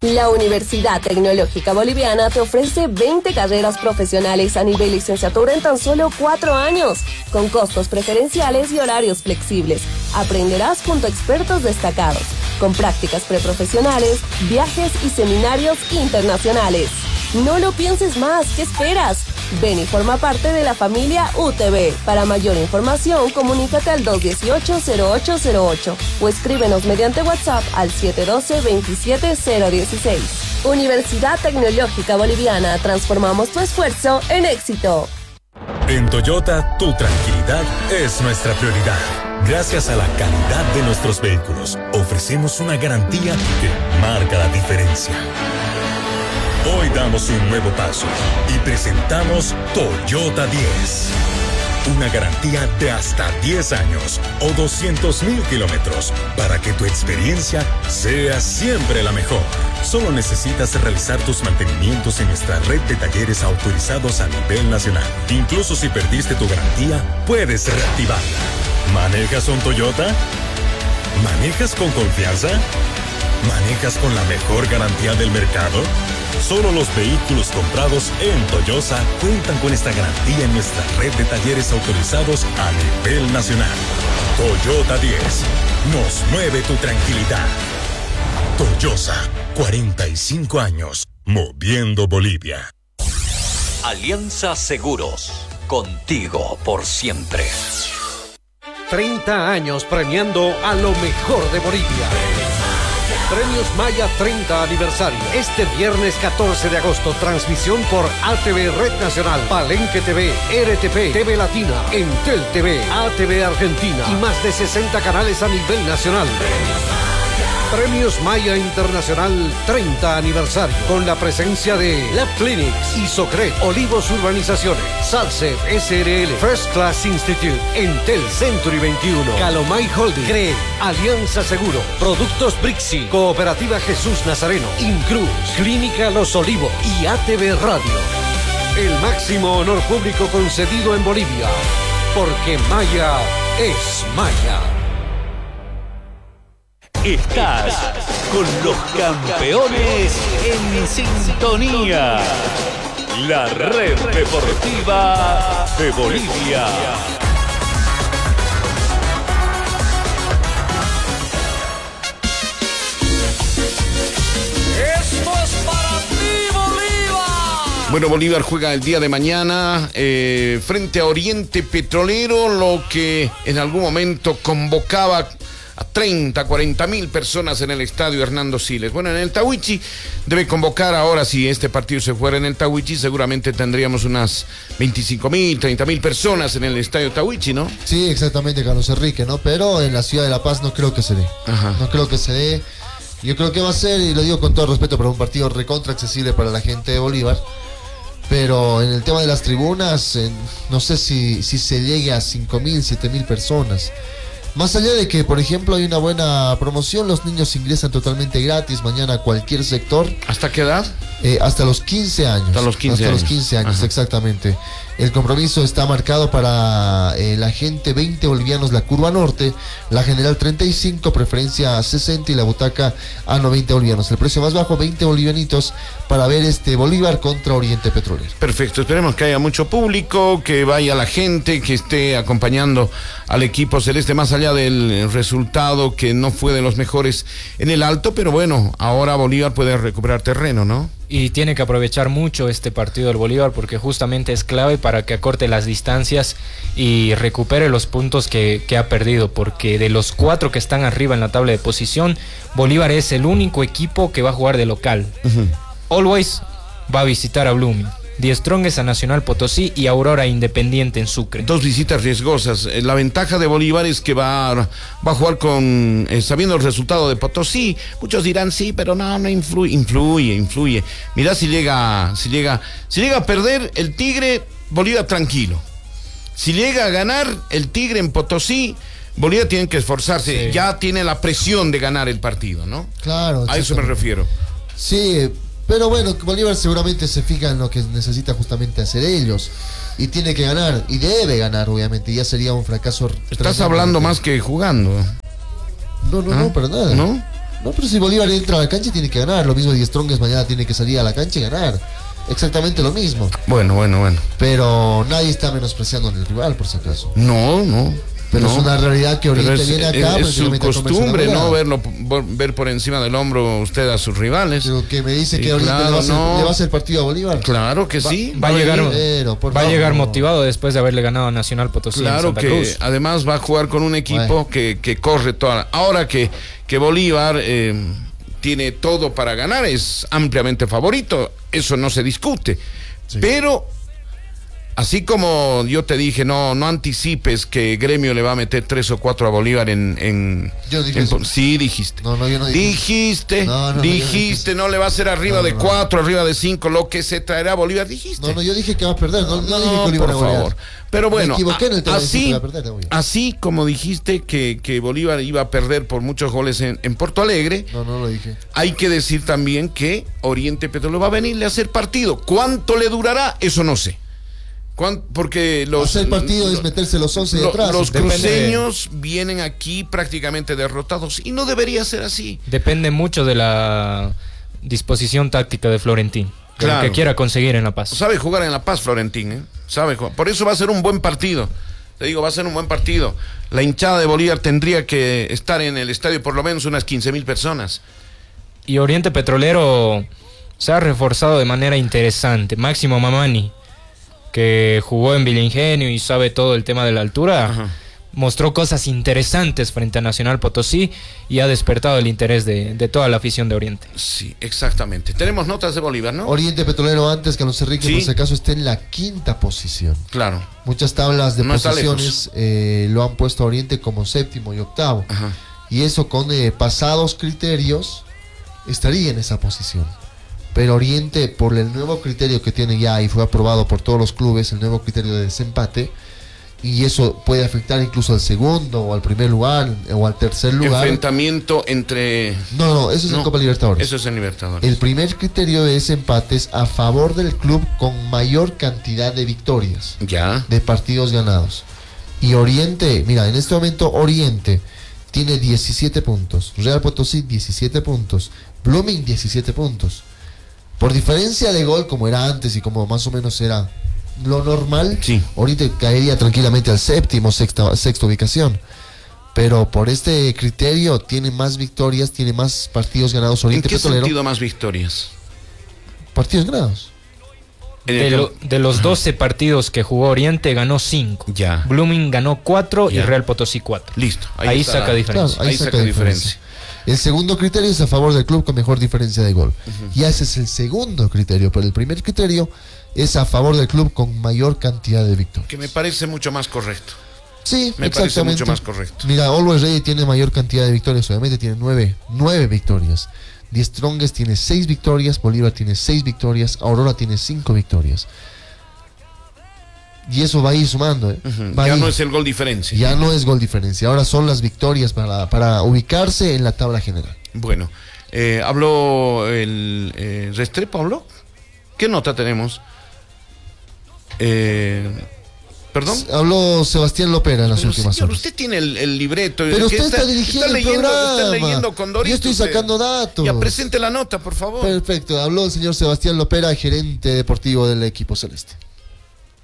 La Universidad Tecnológica Boliviana te ofrece 20 carreras profesionales a nivel licenciatura en tan solo 4 años, con costos preferenciales y horarios flexibles. Aprenderás junto a expertos destacados, con prácticas preprofesionales, viajes y seminarios internacionales. No lo pienses más, ¿qué esperas? Ven y forma parte de la familia UTB. Para mayor información, comunícate al 218-0808 o escríbenos mediante WhatsApp al 712-27016. Universidad Tecnológica Boliviana, transformamos tu esfuerzo en éxito. En Toyota, tu tranquilidad es nuestra prioridad. Gracias a la calidad de nuestros vehículos, ofrecemos una garantía que marca la diferencia. Hoy damos un nuevo paso y presentamos Toyota 10. Una garantía de hasta 10 años o 200,000 kilómetros para que tu experiencia sea siempre la mejor. Solo necesitas realizar tus mantenimientos en nuestra red de talleres autorizados a nivel nacional. Incluso si perdiste tu garantía, puedes reactivarla. ¿Manejas un Toyota? ¿Manejas con confianza? ¿Manejas con la mejor garantía del mercado? Solo los vehículos comprados en Toyosa cuentan con esta garantía en nuestra red de talleres autorizados a nivel nacional. Toyota 10. Nos mueve tu tranquilidad. Toyosa, 45 años, moviendo Bolivia. Alianza Seguros, contigo por siempre. 30 años premiando a lo mejor de Bolivia. Premios Maya 30 aniversario. Este viernes 14 de agosto, transmisión por ATV Red Nacional, Palenque TV, RTP, TV Latina, Entel TV, ATV Argentina y más de 60 canales a nivel nacional. Premios Maya Internacional 30 aniversario, con la presencia de Lab Clinics, Isocred, Olivos Urbanizaciones, Salsef SRL, First Class Institute, Entel Century 21, Calomay Holding, CRE, Alianza Seguro, Productos Brixi, Cooperativa Jesús Nazareno, Incruz, Clínica Los Olivos y ATV Radio. El máximo honor público concedido en Bolivia, porque Maya es Maya. Estás con los campeones en sintonía. La red deportiva de Bolivia. ¡Esto es para ti, Bolívar! Bueno, Bolívar juega el día de mañana frente a Oriente Petrolero, lo que en algún momento convocaba a 30, 40 mil personas en el estadio Hernando Siles. Bueno, en el Tahuichi debe convocar ahora, si este partido se fuera en el Tahuichi, seguramente tendríamos unas 25 mil, 30 mil personas en el estadio Tahuichi, ¿no? Sí, exactamente, Carlos Enrique, ¿no? Pero en la ciudad de La Paz no creo que se dé. Ajá. No creo que se dé. Yo creo que va a ser, y lo digo con todo respeto, pero un partido recontra accesible para la gente de Bolívar. Pero en el tema de las tribunas, no sé si se llegue a 5 mil, 7 mil personas. Más allá de que, por ejemplo, hay una buena promoción, los niños ingresan totalmente gratis mañana a cualquier sector. ¿Hasta qué edad? Hasta los 15 años. Hasta los 15 años. Hasta los 15 años, Ajá. Exactamente. El compromiso está marcado para la gente 20 bolivianos la curva norte, la general 35, preferencia 60 y la butaca a 90 bolivianos. El precio más bajo, 20 bolivianitos para ver este Bolívar contra Oriente Petrolero. Perfecto, esperemos que haya mucho público, que vaya la gente, que esté acompañando al equipo celeste, más allá del resultado que no fue de los mejores en el Alto, pero bueno, ahora Bolívar puede recuperar terreno, ¿no? Y tiene que aprovechar mucho este partido del Bolívar porque justamente es clave para que acorte las distancias y recupere los puntos que ha perdido, porque de los 4 que están arriba en la tabla de posición, Bolívar es el único equipo que va a jugar de local. Always va a visitar a Blooming, Die Strongest a Nacional Potosí y Aurora Independiente en Sucre. 2 visitas riesgosas. La ventaja de Bolívar es que va a jugar con sabiendo el resultado de Potosí. Muchos dirán sí, pero no influye. Mirá si llega a perder el Tigre, Bolívar tranquilo. Si llega a ganar el Tigre en Potosí, Bolívar tiene que esforzarse. Sí. Ya tiene la presión de ganar el partido, ¿no? Claro. A eso me refiero. Sí. Pero bueno, Bolívar seguramente se fija en lo que necesita justamente hacer ellos. Y tiene que ganar, y debe ganar, obviamente. Y ya sería un fracaso. Estás hablando más que jugando. No, para nada. ¿No? No, pero si Bolívar entra a la cancha tiene que ganar. Lo mismo Die Strongest mañana tiene que salir a la cancha y ganar. Exactamente lo mismo. Bueno. Pero nadie está menospreciando al rival, por si acaso. No. Pero es una realidad que Oriente viene acá. Es su costumbre, ¿no? Ver por encima del hombro usted a sus rivales. Pero que me dice que Oriente le va a hacer partido a Bolívar. Claro que sí. Va a llegar motivado después de haberle ganado a Nacional Potosí. Claro en Santa que Cruz. además va a jugar con un equipo que corre toda. Ahora que Bolívar tiene todo para ganar, es ampliamente favorito. Eso no se discute. Sí. Pero así como yo te dije, no anticipes que Gremio le va a meter 3 o 4 a Bolívar Yo dije eso. Sí, dijiste. No, yo no dije. Dijiste, no le va a ser arriba de 4, arriba de 5, lo que se traerá a Bolívar, dijiste. No, yo dije que va a perder, no dije que Bolívar por favor. Pero bueno, me equivoqué en el tema así como dijiste que Bolívar iba a perder por muchos goles en Porto Alegre. No lo dije. Hay que decir también que Oriente Petrolero va a venirle a hacer partido. ¿Cuánto le durará? Eso no sé. Porque hacer partido es meterse los 11 detrás. Los cruceños vienen aquí prácticamente derrotados y no debería ser así. Depende mucho de la disposición táctica de Florentín. Claro. Lo que quiera conseguir en La Paz. Sabe jugar en La Paz Florentín, ¿eh? Por eso va a ser un buen partido. Te digo, va a ser un buen partido. La hinchada de Bolívar tendría que estar en el estadio por lo menos unas 15,000 personas. Y Oriente Petrolero se ha reforzado de manera interesante. Máximo Mamani, que jugó en Villa Ingenio y sabe todo el tema de la altura, ajá, mostró cosas interesantes frente a Nacional Potosí y ha despertado el interés de toda la afición de Oriente. Sí, exactamente. Tenemos notas de Bolívar, ¿no? Oriente Petrolero antes que Los Enrique, por si acaso, está en la 5ª posición. Claro. Muchas tablas de posiciones lo han puesto a Oriente como 7º y 8º. Ajá. Y eso con pasados criterios estaría en esa posición. Pero Oriente, por el nuevo criterio que tiene ya y fue aprobado por todos los clubes, el nuevo criterio de desempate, y eso puede afectar incluso al segundo o al primer lugar o al tercer lugar. Enfrentamiento entre... No, eso es en Copa Libertadores. Eso es en Libertadores. El primer criterio de desempate es a favor del club con mayor cantidad de victorias. Ya. De partidos ganados. Y Oriente, mira, en este momento Oriente tiene 17 puntos, Real Potosí 17 puntos, Blooming 17 puntos. Por diferencia de gol, como era antes y como más o menos era lo normal, sí, Oriente caería tranquilamente al sexta ubicación. Pero por este criterio tiene más victorias, tiene más partidos ganados Oriente Petrolero. ¿En qué sentido más victorias? Partidos ganados. De los 12 partidos que jugó Oriente, ganó 5. Ya. Blooming ganó 4 y Real Potosí 4. Listo. Ahí saca diferencia. Claro, ahí saca diferencia. El segundo criterio es a favor del club con mejor diferencia de gol. Y ese es el segundo criterio, pero el primer criterio es a favor del club con mayor cantidad de victorias. Que me parece mucho más correcto. Sí, me parece mucho más correcto. Mira, Always Ready tiene mayor cantidad de victorias, obviamente tiene 9 victorias. Die Strongest tiene 6 victorias, Bolívar tiene 6 victorias, Aurora tiene 5 victorias. Y eso va a ir sumando. Ya no es el gol diferencia. Ya no es gol diferencia. Ahora son las victorias para ubicarse en la tabla general. Bueno, habló el Restrepo, ¿habló? ¿Qué nota tenemos? ¿Perdón? Habló Sebastián Lopera en las últimas horas. Usted tiene el libreto. Pero usted está dirigiendo el programa. Está leyendo con Dorito. Yo estoy sacando datos. Ya presente la nota, por favor. Perfecto. Habló el señor Sebastián Lopera, gerente deportivo del equipo celeste.